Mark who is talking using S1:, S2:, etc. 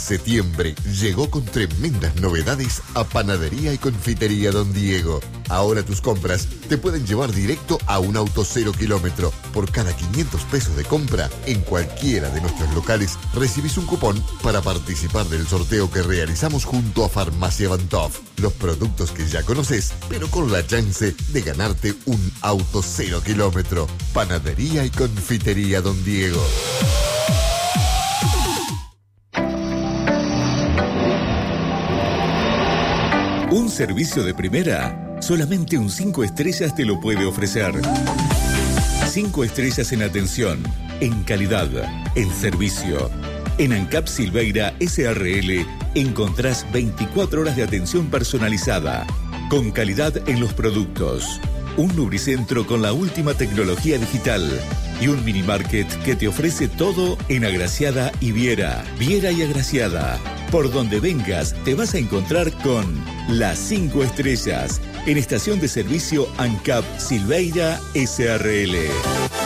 S1: Septiembre llegó con tremendas novedades a Panadería y Confitería Don Diego. Ahora tus compras te pueden llevar directo a un auto 0 kilómetro. Por cada 500 pesos de compra en cualquiera de nuestros locales recibís un cupón para participar del sorteo que realizamos junto a Farmacia Bantov. Los productos que ya conoces, pero con la chance de ganarte un auto 0 kilómetro. Panadería y Confitería Don Diego.
S2: Un servicio de primera, solamente un 5 estrellas te lo puede ofrecer. 5 estrellas en atención, en calidad, en servicio. En ANCAP Silveira SRL encontrás 24 horas de atención personalizada, con calidad en los productos. Un lubricentro con la última tecnología digital y un minimarket que te ofrece todo en Agraciada y Viera. Viera y Agraciada. Por donde vengas te vas a encontrar con las 5 estrellas en estación de servicio ANCAP Silveira SRL.